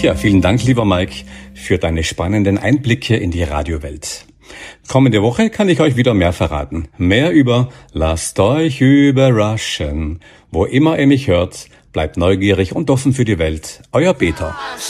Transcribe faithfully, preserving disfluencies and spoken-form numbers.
Ja, vielen Dank, lieber Mike, für deine spannenden Einblicke in die Radiowelt. Kommende Woche kann ich euch wieder mehr verraten. Mehr über Lasst euch überraschen. Wo immer ihr mich hört, bleibt neugierig und offen für die Welt. Euer Peter.